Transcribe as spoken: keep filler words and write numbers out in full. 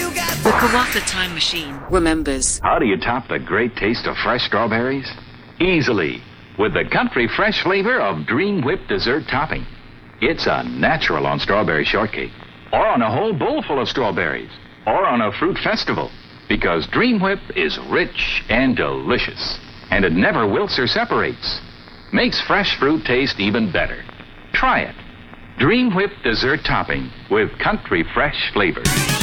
The Kawaka Time Machine remembers. How do you top the great taste of fresh strawberries? Easily, with the country fresh flavor of Dream Whip dessert topping. It's a natural on strawberry shortcake, or on a whole bowl full of strawberries, or on a fruit festival, because Dream Whip is rich and delicious, and it never wilts or separates. Makes fresh fruit taste even better. Try it. Dream Whip dessert topping with country fresh flavor.